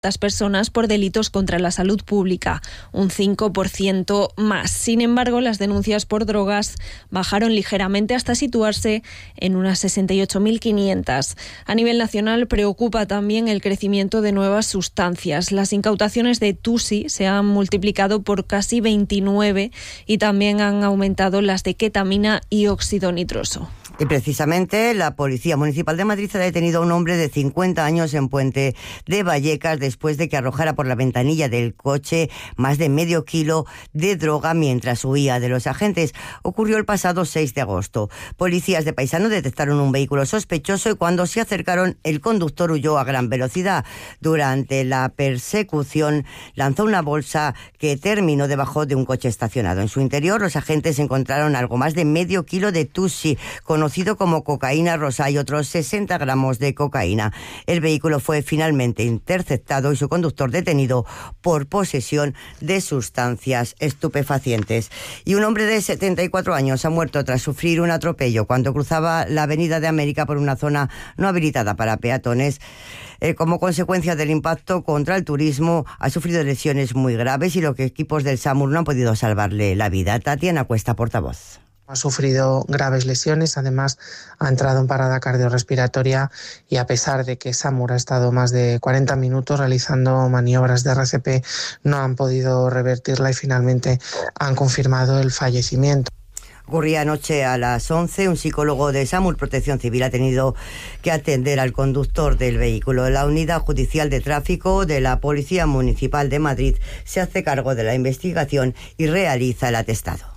personas por delitos contra la salud pública, un 5% más. Sin embargo, las denuncias por drogas bajaron ligeramente hasta situarse en unas 68.500. A nivel nacional preocupa también el crecimiento de nuevas sustancias. Las incautaciones de Tusi se han multiplicado por casi 29 y también han aumentado las de ketamina y óxido nitroso. Y precisamente la Policía Municipal de Madrid ha detenido a un hombre de 50 años en Puente de Vallecas después de que arrojara por la ventanilla del coche más de medio kilo de droga mientras huía de los agentes. Ocurrió el pasado 6 de agosto. Policías de Paisano detectaron un vehículo sospechoso y cuando se acercaron el conductor huyó a gran velocidad. Durante la persecución lanzó una bolsa que terminó debajo de un coche estacionado. En su interior los agentes encontraron algo más de medio kilo de Tusi, conocido como cocaína rosa, y otros 60 gramos de cocaína. El vehículo fue finalmente interceptado y su conductor detenido por posesión de sustancias estupefacientes. Y un hombre de 74 años ha muerto tras sufrir un atropello cuando cruzaba la Avenida de América por una zona no habilitada para peatones. Como consecuencia del impacto contra el turismo, ha sufrido lesiones muy graves y los equipos del SAMUR no han podido salvarle la vida. Tatiana Cuesta, portavoz. Ha sufrido graves lesiones, además ha entrado en parada cardiorrespiratoria y a pesar de que SAMUR ha estado más de 40 minutos realizando maniobras de RCP, no han podido revertirla y finalmente han confirmado el fallecimiento. Ocurría anoche a las 11. Un psicólogo de SAMUR Protección Civil ha tenido que atender al conductor del vehículo. La Unidad Judicial de Tráfico de la Policía Municipal de Madrid se hace cargo de la investigación y realiza el atestado.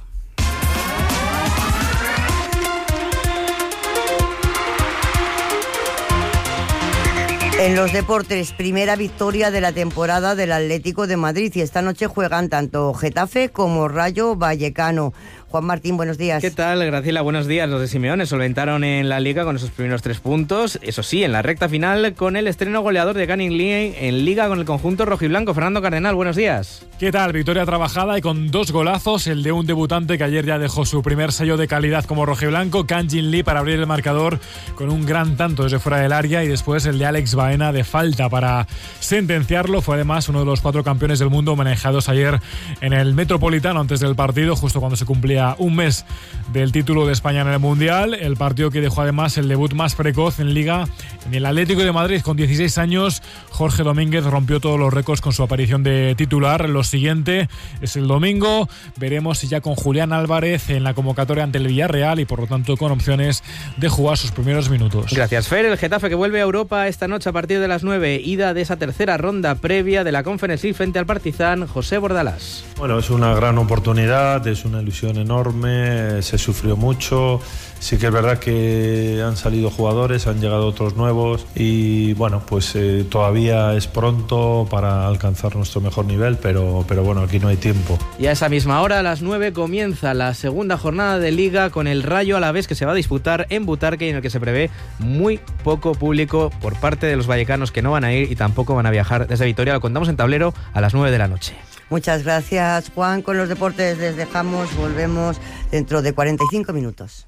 En los deportes, primera victoria de la temporada del Atlético de Madrid y esta noche juegan tanto Getafe como Rayo Vallecano. Juan Martín, buenos días. ¿Qué tal, Graciela? Buenos días. Los de Simeone solventaron en la Liga con esos primeros 3 puntos. Eso sí, en la recta final con el estreno goleador de Canning Lee en Liga con el conjunto rojiblanco. Fernando Cardenal, buenos días. ¿Qué tal? Victoria trabajada y con 2 golazos. El de un debutante que ayer ya dejó su primer sello de calidad como rojiblanco, Canning Lee, para abrir el marcador con un gran tanto desde fuera del área, y después el de Alex Baena de falta para sentenciarlo. Fue además uno de los 4 campeones del mundo manejados ayer en el Metropolitano antes del partido, justo cuando se cumplía un mes del título de España en el Mundial. El partido que dejó además el debut más precoz en Liga en el Atlético de Madrid. Con 16 años, Jorge Domínguez rompió todos los récords con su aparición de titular. Lo siguiente es el domingo. Veremos si ya con Julián Álvarez en la convocatoria ante el Villarreal y por lo tanto con opciones de jugar sus primeros minutos. Gracias, Fer. El Getafe que vuelve a Europa esta noche a partir de las 9. Ida de esa tercera ronda previa de la Conference League frente al Partizan. José Bordalás. Bueno, es una gran oportunidad, es una ilusión enorme, se sufrió mucho. Sí que es verdad que han salido jugadores, han llegado otros nuevos y bueno, pues todavía es pronto para alcanzar nuestro mejor nivel, pero bueno, aquí no hay tiempo. Y a esa misma hora, a las 9, comienza la segunda jornada de Liga con el Rayo Alavés, que se va a disputar en Butarque y en el que se prevé muy poco público por parte de los vallecanos, que no van a ir y tampoco van a viajar desde Vitoria. Lo contamos en Tablero a las 9 de la noche. Muchas gracias, Juan. Con los deportes les dejamos, volvemos dentro de 45 minutos.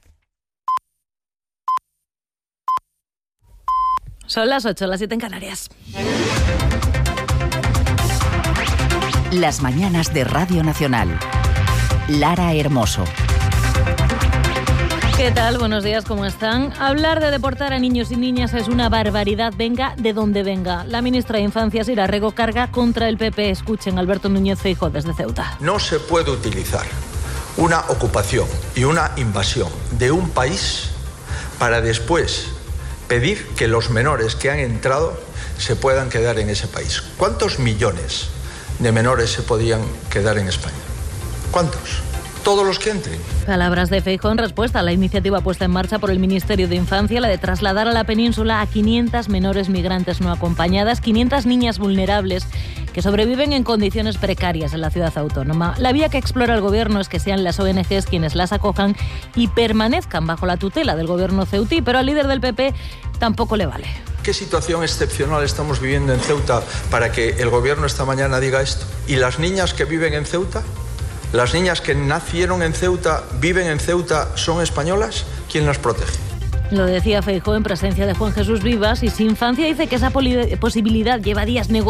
Son las 8, las 7 en Canarias. Las mañanas de Radio Nacional. Lara Hermoso. ¿Qué tal? Buenos días, ¿cómo están? Hablar de deportar a niños y niñas es una barbaridad, venga de donde venga. La ministra de Infancia, Sira Rego, carga contra el PP. Escuchen, Alberto Núñez Feijóo desde Ceuta. No se puede utilizar una ocupación y una invasión de un país para después pedir que los menores que han entrado se puedan quedar en ese país. ¿Cuántos millones de menores se podían quedar en España? ¿Cuántos? Todos los que entren. Palabras de Feijóo en respuesta a la iniciativa puesta en marcha por el Ministerio de Infancia, la de trasladar a la península a 500 menores migrantes no acompañadas, 500 niñas vulnerables que sobreviven en condiciones precarias en la ciudad autónoma. La vía que explora el Gobierno es que sean las ONGs quienes las acojan y permanezcan bajo la tutela del Gobierno ceutí, pero al líder del PP tampoco le vale. ¿Qué situación excepcional estamos viviendo en Ceuta para que el Gobierno esta mañana diga esto? ¿Y las niñas que viven en Ceuta? ¿Las niñas que nacieron en Ceuta, viven en Ceuta, son españolas? ¿Quién las protege? Lo decía Feijóo en presencia de Juan Jesús Vivas, y Sin Infancia dice que esa posibilidad lleva días negociando